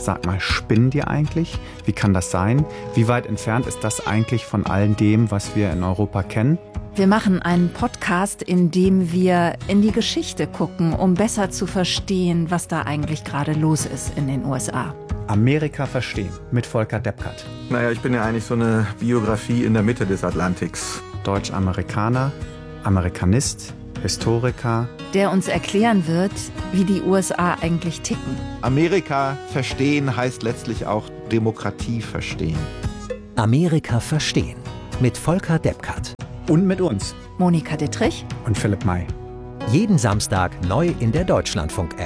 Sag mal, spinnen die eigentlich? Wie kann das sein? Wie weit entfernt ist das eigentlich von all dem, was wir in Europa kennen? Wir machen einen Podcast, in dem wir in die Geschichte gucken, um besser zu verstehen, was da eigentlich gerade los ist in den USA. Amerika verstehen mit Volker Deppkert. Naja, ich bin ja eigentlich so eine Biografie in der Mitte des Atlantiks. Deutsch-Amerikaner, Amerikanist, Historiker. Der uns erklären wird, wie die USA eigentlich ticken. Amerika verstehen heißt letztlich auch Demokratie verstehen. Amerika verstehen mit Volker Deppkert. Und mit uns. Monika Dittrich und Philipp May. Jeden Samstag neu in der Deutschlandfunk-App.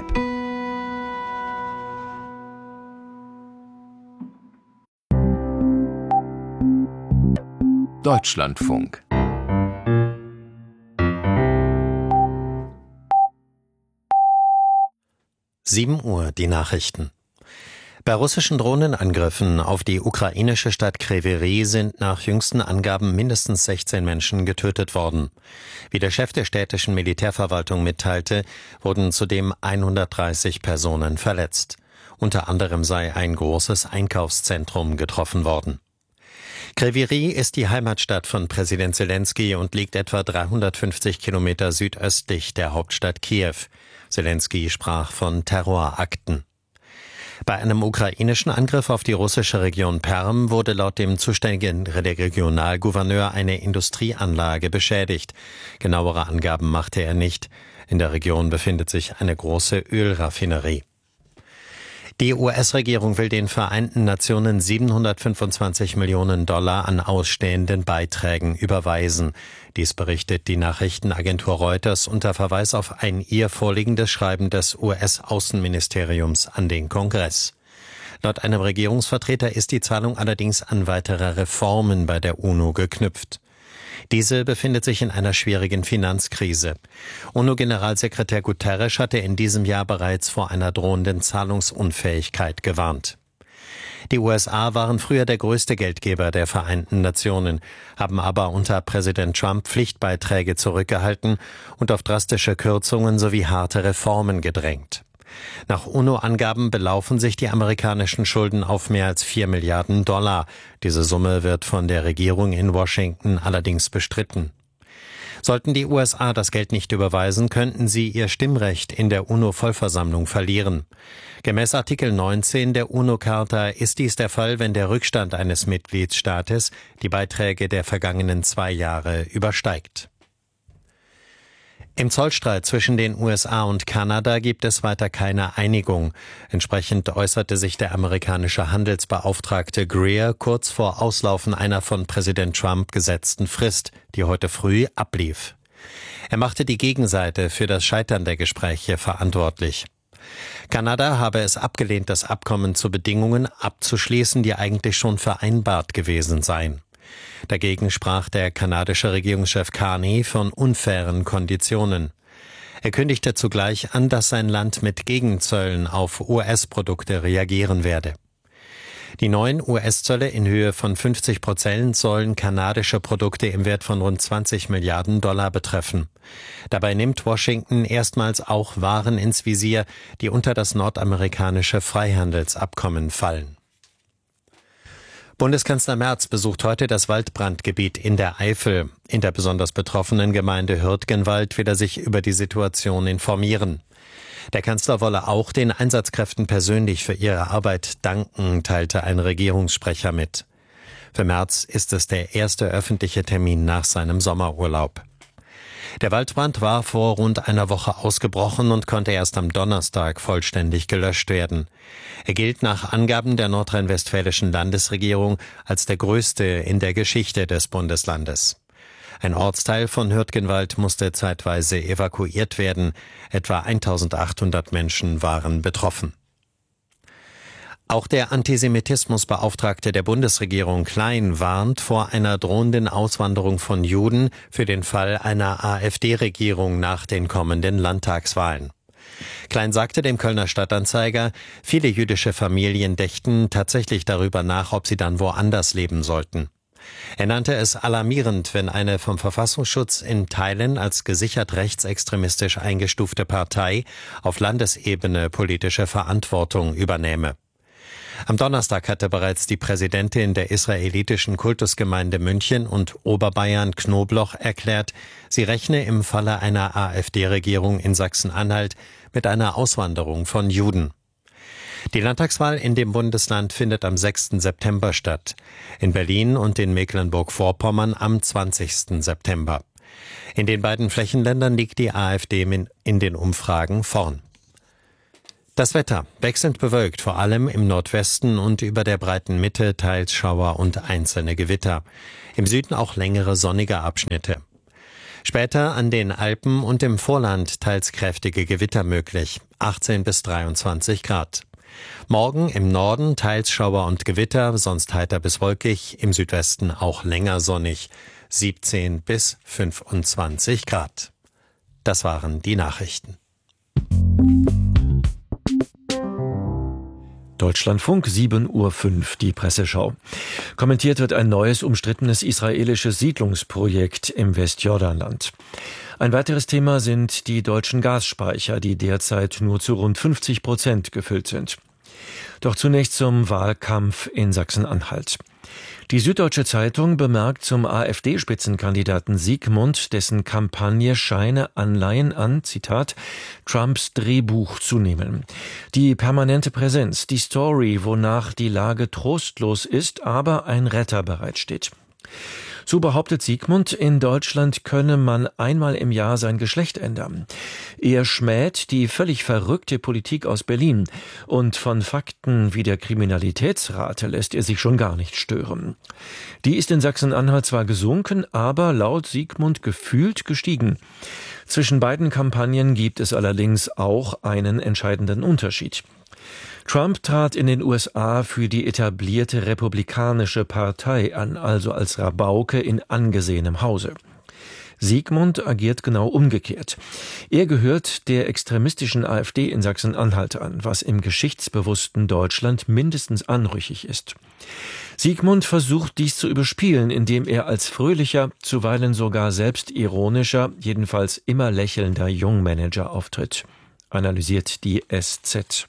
Deutschlandfunk. Uhr, die Nachrichten. Bei russischen Drohnenangriffen auf die ukrainische Stadt Kryvyi sind nach jüngsten Angaben mindestens 16 Menschen getötet worden. Wie der Chef der städtischen Militärverwaltung mitteilte, wurden zudem 130 Personen verletzt. Unter anderem sei ein großes Einkaufszentrum getroffen worden. Kryvyi ist die Heimatstadt von Präsident Selenskyj und liegt etwa 350 Kilometer südöstlich der Hauptstadt Kiew. Selenskyj sprach von Terrorakten. Bei einem ukrainischen Angriff auf die russische Region Perm wurde laut dem zuständigen Regionalgouverneur eine Industrieanlage beschädigt. Genauere Angaben machte er nicht. In der Region befindet sich eine große Ölraffinerie. Die US-Regierung will den Vereinten Nationen 725 Millionen Dollar an ausstehenden Beiträgen überweisen. Dies berichtet die Nachrichtenagentur Reuters unter Verweis auf ein ihr vorliegendes Schreiben des US-Außenministeriums an den Kongress. Laut einem Regierungsvertreter ist die Zahlung allerdings an weitere Reformen bei der UNO geknüpft. Diese befindet sich in einer schwierigen Finanzkrise. UNO-Generalsekretär Guterres hatte in diesem Jahr bereits vor einer drohenden Zahlungsunfähigkeit gewarnt. Die USA waren früher der größte Geldgeber der Vereinten Nationen, haben aber unter Präsident Trump Pflichtbeiträge zurückgehalten und auf drastische Kürzungen sowie harte Reformen gedrängt. Nach UNO-Angaben belaufen sich die amerikanischen Schulden auf mehr als 4 Milliarden Dollar. Diese Summe wird von der Regierung in Washington allerdings bestritten. Sollten die USA das Geld nicht überweisen, könnten sie ihr Stimmrecht in der UNO-Vollversammlung verlieren. Gemäß Artikel 19 der UNO-Charta ist dies der Fall, wenn der Rückstand eines Mitgliedstaates die Beiträge der vergangenen 2 Jahre übersteigt. Im Zollstreit zwischen den USA und Kanada gibt es weiter keine Einigung. Entsprechend äußerte sich der amerikanische Handelsbeauftragte Greer kurz vor Auslaufen einer von Präsident Trump gesetzten Frist, die heute früh ablief. Er machte die Gegenseite für das Scheitern der Gespräche verantwortlich. Kanada habe es abgelehnt, das Abkommen zu Bedingungen abzuschließen, die eigentlich schon vereinbart gewesen seien. Dagegen sprach der kanadische Regierungschef Carney von unfairen Konditionen. Er kündigte zugleich an, dass sein Land mit Gegenzöllen auf US-Produkte reagieren werde. Die neuen US-Zölle in Höhe von 50% sollen kanadische Produkte im Wert von rund 20 Milliarden Dollar betreffen. Dabei nimmt Washington erstmals auch Waren ins Visier, die unter das nordamerikanische Freihandelsabkommen fallen. Bundeskanzler Merz besucht heute das Waldbrandgebiet in der Eifel. In der besonders betroffenen Gemeinde Hürtgenwald will er sich über die Situation informieren. Der Kanzler wolle auch den Einsatzkräften persönlich für ihre Arbeit danken, teilte ein Regierungssprecher mit. Für Merz ist es der erste öffentliche Termin nach seinem Sommerurlaub. Der Waldbrand war vor rund einer Woche ausgebrochen und konnte erst am Donnerstag vollständig gelöscht werden. Er gilt nach Angaben der nordrhein-westfälischen Landesregierung als der größte in der Geschichte des Bundeslandes. Ein Ortsteil von Hürtgenwald musste zeitweise evakuiert werden. Etwa 1800 Menschen waren betroffen. Auch der Antisemitismusbeauftragte der Bundesregierung Klein warnt vor einer drohenden Auswanderung von Juden für den Fall einer AfD-Regierung nach den kommenden Landtagswahlen. Klein sagte dem Kölner Stadtanzeiger, viele jüdische Familien dächten tatsächlich darüber nach, ob sie dann woanders leben sollten. Er nannte es alarmierend, wenn eine vom Verfassungsschutz in Teilen als gesichert rechtsextremistisch eingestufte Partei auf Landesebene politische Verantwortung übernehme. Am Donnerstag hatte bereits die Präsidentin der israelitischen Kultusgemeinde München und Oberbayern Knobloch erklärt, sie rechne im Falle einer AfD-Regierung in Sachsen-Anhalt mit einer Auswanderung von Juden. Die Landtagswahl in dem Bundesland findet am 6. September statt, in Berlin und in Mecklenburg-Vorpommern am 20. September. In den beiden Flächenländern liegt die AfD in den Umfragen vorn. Das Wetter: wechselnd bewölkt, vor allem im Nordwesten und über der breiten Mitte teils Schauer und einzelne Gewitter. Im Süden auch längere sonnige Abschnitte. Später an den Alpen und im Vorland teils kräftige Gewitter möglich, 18 bis 23 Grad. Morgen im Norden teils Schauer und Gewitter, sonst heiter bis wolkig, im Südwesten auch länger sonnig, 17 bis 25 Grad. Das waren die Nachrichten. Deutschlandfunk, 7:05 Uhr, die Presseschau. Kommentiert wird ein neues, umstrittenes israelisches Siedlungsprojekt im Westjordanland. Ein weiteres Thema sind die deutschen Gasspeicher, die derzeit nur zu rund 50% gefüllt sind. Doch zunächst zum Wahlkampf in Sachsen-Anhalt. Die Süddeutsche Zeitung bemerkt zum AfD-Spitzenkandidaten Siegmund, dessen Kampagne scheine Anleihen an, Zitat, Trumps Drehbuch zu nehmen. Die permanente Präsenz, die Story, wonach die Lage trostlos ist, aber ein Retter bereitsteht. So behauptet Siegmund, in Deutschland könne man einmal im Jahr sein Geschlecht ändern. Er schmäht die völlig verrückte Politik aus Berlin und von Fakten wie der Kriminalitätsrate lässt er sich schon gar nicht stören. Die ist in Sachsen-Anhalt zwar gesunken, aber laut Siegmund gefühlt gestiegen. Zwischen beiden Kampagnen gibt es allerdings auch einen entscheidenden Unterschied. Trump trat in den USA für die etablierte Republikanische Partei an, also als Rabauke in angesehenem Hause. Siegmund agiert genau umgekehrt. Er gehört der extremistischen AfD in Sachsen-Anhalt an, was im geschichtsbewussten Deutschland mindestens anrüchig ist. Siegmund versucht dies zu überspielen, indem er als fröhlicher, zuweilen sogar selbstironischer, jedenfalls immer lächelnder Jungmanager auftritt, analysiert die SZ.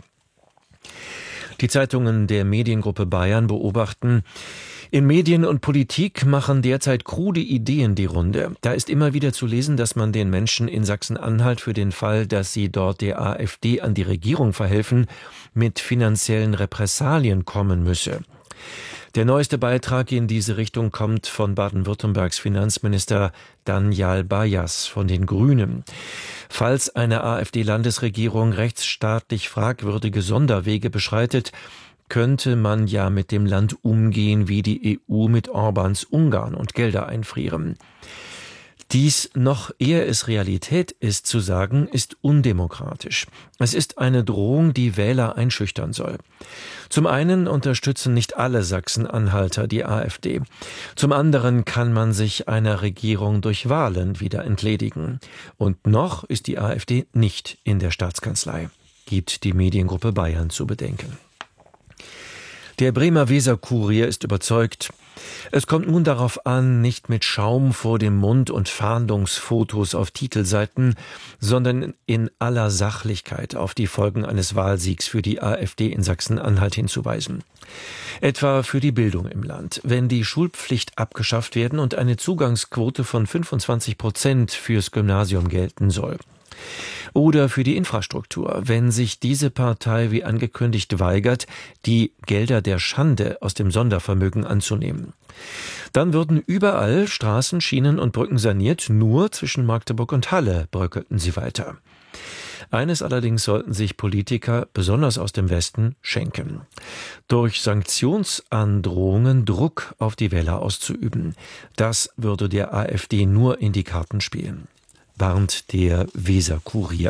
Die Zeitungen der Mediengruppe Bayern beobachten, in Medien und Politik machen derzeit krude Ideen die Runde. Da ist immer wieder zu lesen, dass man den Menschen in Sachsen-Anhalt für den Fall, dass sie dort der AfD an die Regierung verhelfen, mit finanziellen Repressalien kommen müsse. Der neueste Beitrag in diese Richtung kommt von Baden-Württembergs Finanzminister Daniel Bayas von den Grünen. Falls eine AfD-Landesregierung rechtsstaatlich fragwürdige Sonderwege beschreitet, könnte man ja mit dem Land umgehen wie die EU mit Orbáns Ungarn und Gelder einfrieren. Dies noch ehe es Realität ist zu sagen, ist undemokratisch. Es ist eine Drohung, die Wähler einschüchtern soll. Zum einen unterstützen nicht alle Sachsen-Anhalter die AfD. Zum anderen kann man sich einer Regierung durch Wahlen wieder entledigen. Und noch ist die AfD nicht in der Staatskanzlei, gibt die Mediengruppe Bayern zu bedenken. Der Bremer Weser-Kurier ist überzeugt, es kommt nun darauf an, nicht mit Schaum vor dem Mund und Fahndungsfotos auf Titelseiten, sondern in aller Sachlichkeit auf die Folgen eines Wahlsiegs für die AfD in Sachsen-Anhalt hinzuweisen. Etwa für die Bildung im Land. Wenn die Schulpflicht abgeschafft werden und eine Zugangsquote von 25% fürs Gymnasium gelten soll. Oder für die Infrastruktur, wenn sich diese Partei wie angekündigt weigert, die Gelder der Schande aus dem Sondervermögen anzunehmen. Dann würden überall Straßen, Schienen und Brücken saniert, nur zwischen Magdeburg und Halle bröckelten sie weiter. Eines allerdings sollten sich Politiker, besonders aus dem Westen, schenken: durch Sanktionsandrohungen Druck auf die Wähler auszuüben. Das würde der AfD nur in die Karten spielen, warnt der Weser-Kurier.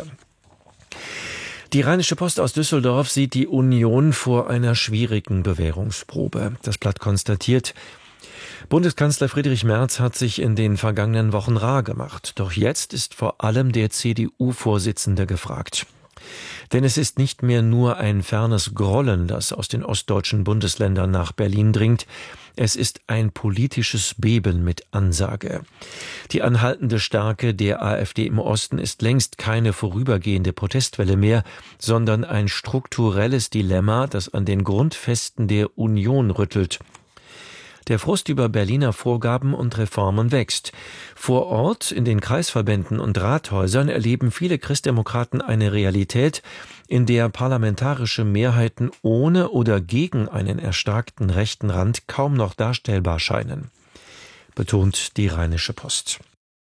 Die Rheinische Post aus Düsseldorf sieht die Union vor einer schwierigen Bewährungsprobe. Das Blatt konstatiert, Bundeskanzler Friedrich Merz hat sich in den vergangenen Wochen rar gemacht. Doch jetzt ist vor allem der CDU-Vorsitzende gefragt. Denn es ist nicht mehr nur ein fernes Grollen, das aus den ostdeutschen Bundesländern nach Berlin dringt. Es ist ein politisches Beben mit Ansage. Die anhaltende Stärke der AfD im Osten ist längst keine vorübergehende Protestwelle mehr, sondern ein strukturelles Dilemma, das an den Grundfesten der Union rüttelt. Der Frust über Berliner Vorgaben und Reformen wächst. Vor Ort, in den Kreisverbänden und Rathäusern, erleben viele Christdemokraten eine Realität, in der parlamentarische Mehrheiten ohne oder gegen einen erstarkten rechten Rand kaum noch darstellbar scheinen, betont die Rheinische Post.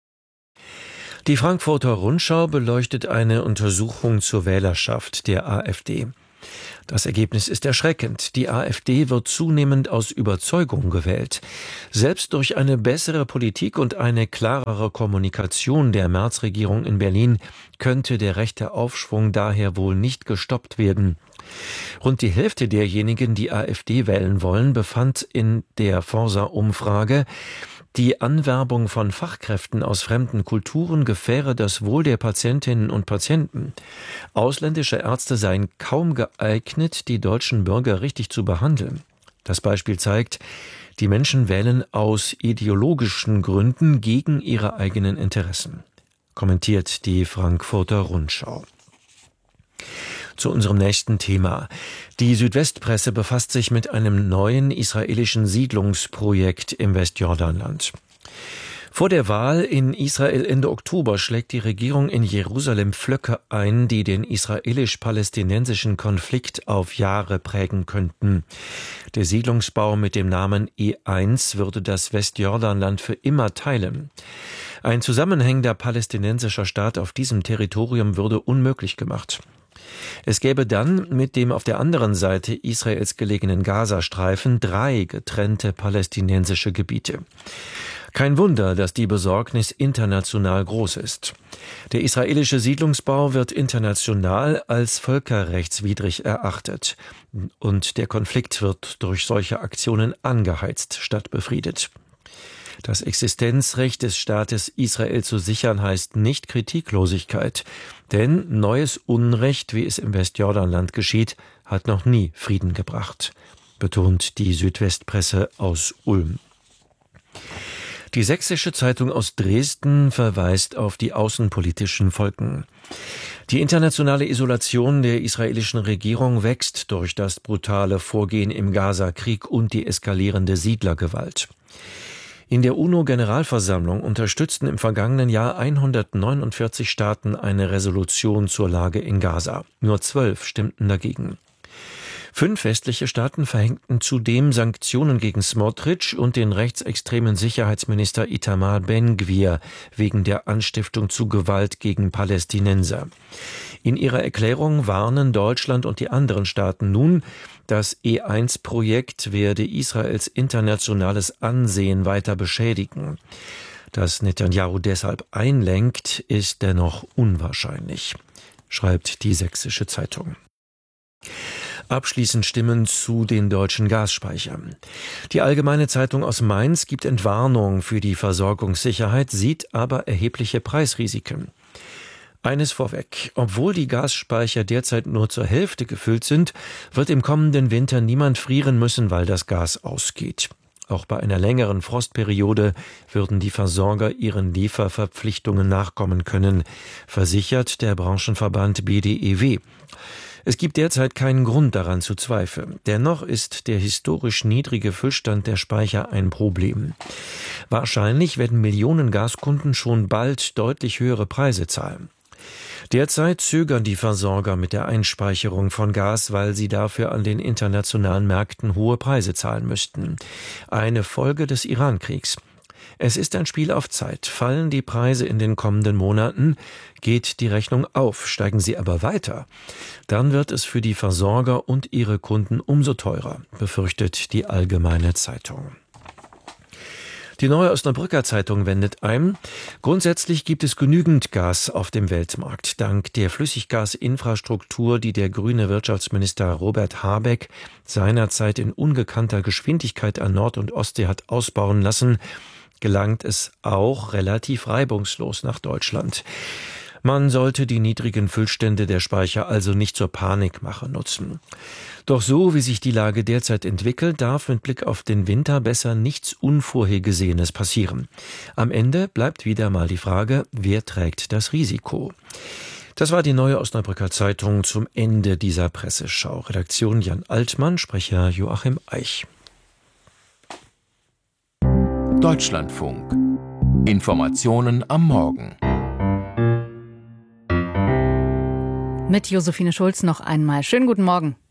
Die Frankfurter Rundschau beleuchtet eine Untersuchung zur Wählerschaft der AfD. Das Ergebnis ist erschreckend. Die AfD wird zunehmend aus Überzeugung gewählt. Selbst durch eine bessere Politik und eine klarere Kommunikation der Merz-Regierung in Berlin könnte der rechte Aufschwung daher wohl nicht gestoppt werden. Rund die Hälfte derjenigen, die AfD wählen wollen, befand in der Forsa-Umfrage, die Anwerbung von Fachkräften aus fremden Kulturen gefährde das Wohl der Patientinnen und Patienten. Ausländische Ärzte seien kaum geeignet, die deutschen Bürger richtig zu behandeln. Das Beispiel zeigt, die Menschen wählen aus ideologischen Gründen gegen ihre eigenen Interessen, kommentiert die Frankfurter Rundschau. Zu unserem nächsten Thema. Die Südwestpresse befasst sich mit einem neuen israelischen Siedlungsprojekt im Westjordanland. Vor der Wahl in Israel Ende Oktober schlägt die Regierung in Jerusalem Pflöcke ein, die den israelisch-palästinensischen Konflikt auf Jahre prägen könnten. Der Siedlungsbau mit dem Namen E1 würde das Westjordanland für immer teilen. Ein zusammenhängender palästinensischer Staat auf diesem Territorium würde unmöglich gemacht. Es gäbe dann mit dem auf der anderen Seite Israels gelegenen Gazastreifen 3 getrennte palästinensische Gebiete. Kein Wunder, dass die Besorgnis international groß ist. Der israelische Siedlungsbau wird international als völkerrechtswidrig erachtet. Und der Konflikt wird durch solche Aktionen angeheizt statt befriedet. Das Existenzrecht des Staates Israel zu sichern heißt nicht Kritiklosigkeit. Denn neues Unrecht, wie es im Westjordanland geschieht, hat noch nie Frieden gebracht, betont die Südwestpresse aus Ulm. Die Sächsische Zeitung aus Dresden verweist auf die außenpolitischen Folgen. Die internationale Isolation der israelischen Regierung wächst durch das brutale Vorgehen im Gaza-Krieg und die eskalierende Siedlergewalt. In der UNO-Generalversammlung unterstützten im vergangenen Jahr 149 Staaten eine Resolution zur Lage in Gaza. Nur 12 stimmten dagegen. 5 westliche Staaten verhängten zudem Sanktionen gegen Smotrich und den rechtsextremen Sicherheitsminister Itamar Ben-Gvir wegen der Anstiftung zu Gewalt gegen Palästinenser. In ihrer Erklärung warnen Deutschland und die anderen Staaten nun, das E1-Projekt werde Israels internationales Ansehen weiter beschädigen. Dass Netanyahu deshalb einlenkt, ist dennoch unwahrscheinlich, schreibt die Sächsische Zeitung. Abschließend Stimmen zu den deutschen Gasspeichern. Die Allgemeine Zeitung aus Mainz gibt Entwarnung für die Versorgungssicherheit, sieht aber erhebliche Preisrisiken. Eines vorweg, obwohl die Gasspeicher derzeit nur zur Hälfte gefüllt sind, wird im kommenden Winter niemand frieren müssen, weil das Gas ausgeht. Auch bei einer längeren Frostperiode würden die Versorger ihren Lieferverpflichtungen nachkommen können, versichert der Branchenverband BDEW. Es gibt derzeit keinen Grund daran zu zweifeln. Dennoch ist der historisch niedrige Füllstand der Speicher ein Problem. Wahrscheinlich werden Millionen Gaskunden schon bald deutlich höhere Preise zahlen. Derzeit zögern die Versorger mit der Einspeicherung von Gas, weil sie dafür an den internationalen Märkten hohe Preise zahlen müssten. Eine Folge des Iran-Kriegs. Es ist ein Spiel auf Zeit. Fallen die Preise in den kommenden Monaten, geht die Rechnung auf. Steigen sie aber weiter, dann wird es für die Versorger und ihre Kunden umso teurer, befürchtet die Allgemeine Zeitung. Die Neue Osnabrücker Zeitung wendet ein: Grundsätzlich gibt es genügend Gas auf dem Weltmarkt. Dank der Flüssiggasinfrastruktur, die der grüne Wirtschaftsminister Robert Habeck seinerzeit in ungekannter Geschwindigkeit an Nord- und Ostsee hat ausbauen lassen, gelangt es auch relativ reibungslos nach Deutschland. Man sollte die niedrigen Füllstände der Speicher also nicht zur Panikmache nutzen. Doch so, wie sich die Lage derzeit entwickelt, darf mit Blick auf den Winter besser nichts Unvorhergesehenes passieren. Am Ende bleibt wieder mal die Frage, wer trägt das Risiko? Das war die Neue Osnabrücker Zeitung zum Ende dieser Presseschau. Redaktion Jan Altmann, Sprecher Joachim Eich. Deutschlandfunk. Informationen am Morgen. Mit Josephine Schulz noch einmal. Schönen guten Morgen.